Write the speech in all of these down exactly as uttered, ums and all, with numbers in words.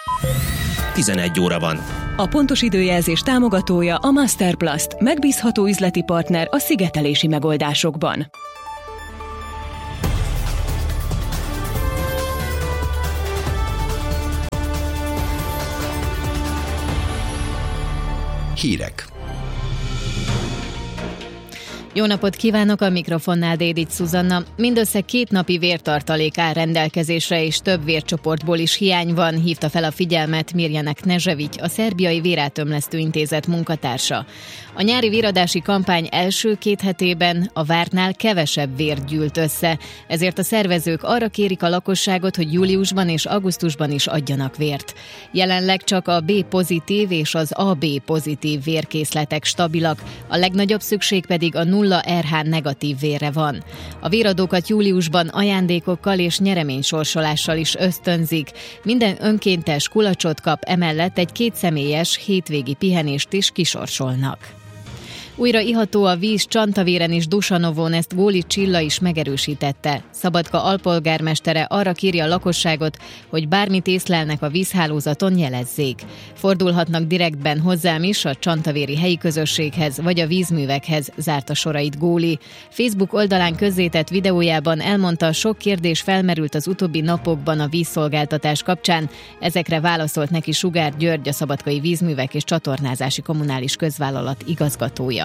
tizenegy óra van. A pontos időjelzés támogatója a Masterplast, megbízható üzleti partner a szigetelési megoldásokban. Hírek. Jó napot kívánok, a mikrofonnál Dédics Szuzanna. Mindössze két napi vértartalék áll rendelkezésre, és több vércsoportból is hiány van, hívta fel a figyelmet Mirjana Knežević, a Szerbiai Vérátömlesztő Intézet munkatársa. A nyári véradási kampány első két hetében a vártnál kevesebb vér gyűlt össze, ezért a szervezők arra kérik a lakosságot, hogy júliusban és augusztusban is adjanak vért. Jelenleg csak a B-pozitív és az á bé-pozitív vérkészletek stabilak, a legnagyobb szükség pedig a nulla er há negatív vérre van. A véradókat júliusban ajándékokkal és nyereménysorsolással is ösztönzik. Minden önkéntes kulacsot kap, emellett egy kétszemélyes hétvégi pihenést is kisorsolnak. Újra iható a víz Csantavéren és Dusanovon, ezt Góli Csilla is megerősítette. Szabadka alpolgármestere arra kéri a lakosságot, hogy bármit észlelnek a vízhálózaton, jelezzék. Fordulhatnak direktben hozzám is a csantavéri helyi közösséghez vagy a vízművekhez, zárta sorait Góli. Facebook oldalán közzétett videójában elmondta, sok kérdés felmerült az utóbbi napokban a vízszolgáltatás kapcsán. Ezekre válaszolt neki Sugár György, a Szabadkai Vízművek és Csatornázási Kommunális Közvállalat igazgatója.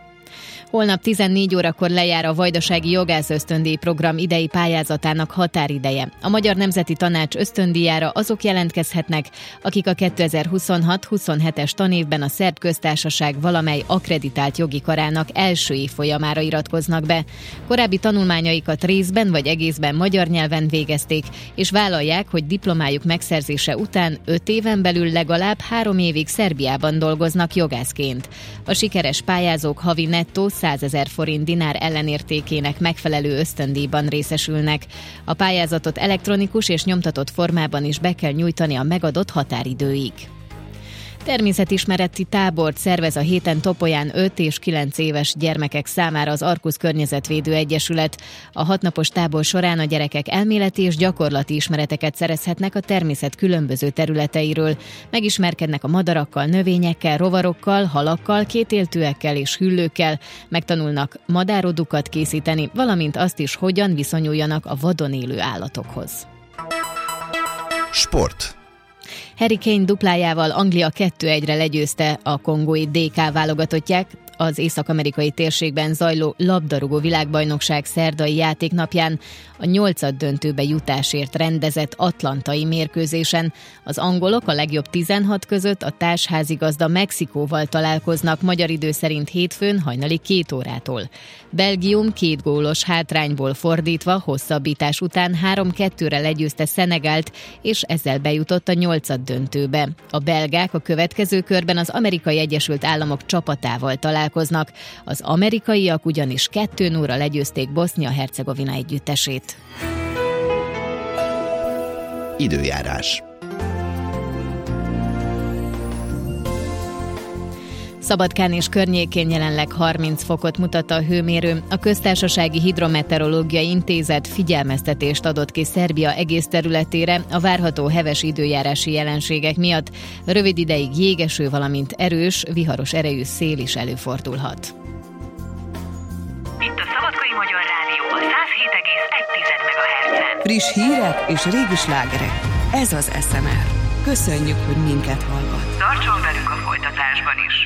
Holnap tizennégy órakor lejár a Vajdasági Jogász Ösztöndíj Program idei pályázatának határideje. A Magyar Nemzeti Tanács ösztöndíjára azok jelentkezhetnek, akik a kétezer-huszonhat huszonhetes tanévben a Szerb Köztársaság valamely akkreditált jogi karának első évfolyamára iratkoznak be. Korábbi tanulmányaikat részben vagy egészben magyar nyelven végezték, és vállalják, hogy diplomájuk megszerzése után öt éven belül legalább három évig Szerbiában dolgoznak jogászként. A sikeres pályázók havi nettó százezer forint dinár ellenértékének megfelelő ösztöndíjban részesülnek. A pályázatot elektronikus és nyomtatott formában is be kell nyújtani a megadott határidőig. Természetismereti tábort szervez a héten Topolyán öt és kilenc éves gyermekek számára az Arkusz Környezetvédő Egyesület. A hatnapos tábor során a gyerekek elméleti és gyakorlati ismereteket szerezhetnek a természet különböző területeiről. Megismerkednek a madarakkal, növényekkel, rovarokkal, halakkal, kétéltőekkel és hüllőkkel, megtanulnak madárodukat készíteni, valamint azt is, hogyan viszonyuljanak a vadon élő állatokhoz. Sport. Harry Kane duplájával Anglia kettő egyre legyőzte a kongói dé ká válogatottját az észak-amerikai térségben zajló labdarúgó világbajnokság szerdai játéknapján a nyolcaddöntőbe jutásért rendezett atlantai mérkőzésen. Az angolok a legjobb tizenhat között a társházigazda Mexikóval találkoznak magyar idő szerint hétfőn hajnali két órától. Belgium két gólos hátrányból fordítva hosszabbítás után három kettőre legyőzte Szenegált, és ezzel bejutott a nyolcaddöntőbe. A belgák a következő körben az Amerikai Egyesült Államok csapatával találkoznak. Az amerikaiak ugyanis kettő nullra legyőzték Bosznia-Hercegovina együttesét. Időjárás. Szabadkán és környékén jelenleg harminc fokot mutat a hőmérő. A Köztársasági Hidrometeorológiai Intézet figyelmeztetést adott ki Szerbia egész területére a várható heves időjárási jelenségek miatt. Rövid ideig jégeső, valamint erős, viharos erejű szél is előfordulhat. Itt a Szabadkai Magyar Rádió a száz hét egész egy megahertzen. Friss hírek és régi slágerek. Ez az es em er. Köszönjük, hogy minket hallgat. Tartson velünk a folytatásban is.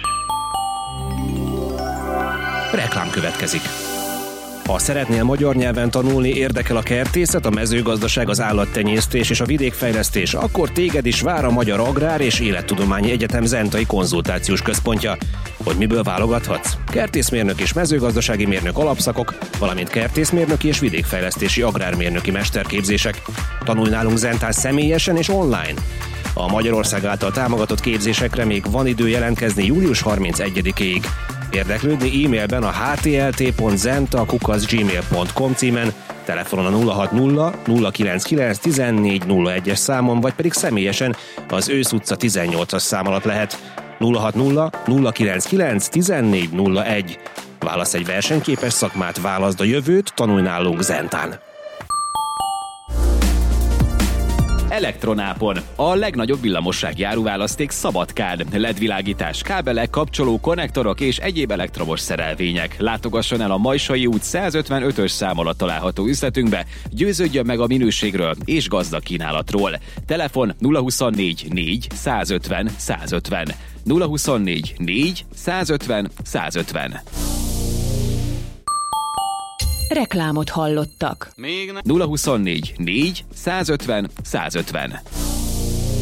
Reklám következik. Ha szeretnél magyar nyelven tanulni, érdekel a kertészet, a mezőgazdaság, az állattenyésztés és a vidékfejlesztés, akkor téged is vár a Magyar Agrár és Élettudományi Egyetem Zentai Konzultációs Központja. Hogy miből válogathatsz? Kertészmérnök és mezőgazdasági mérnök alapszakok, valamint kertészmérnöki és vidékfejlesztési agrármérnöki mesterképzések. Tanulj nálunk Zentán személyesen és online. A Magyarország által támogatott képzésekre még van idő jelentkezni július harmincegyedikéig. Érdeklődni e-mailben a h t l t pont zenta kukac gmail pont com címen, telefonon a nulla hat nulla nulla kilenc kilenc tizennégy nulla egyes számon, vagy pedig személyesen az Ősz utca tizennyolcas szám alatt lehet. nulla hat nulla nulla kilenc kilenc tizennégy nulla egy. Válasz egy versenyképes szakmát, válaszd a jövőt, tanulj nálunk Zentán. Elektronápon. A legnagyobb villamossági áruválaszték Szabadkán. el é dé-világítás, kábelek, kapcsoló, konnektorok és egyéb elektromos szerelvények. Látogasson el a Majsai út százötvenötös szám alatt található üzletünkbe, győződjön meg a minőségről és gazdag kínálatról. Telefon nulla huszonnégy négy százötven százötven. nulla huszonnégy négy százötven százötven. Reklámot hallottak. nulla huszonnégy négy százötven százötven.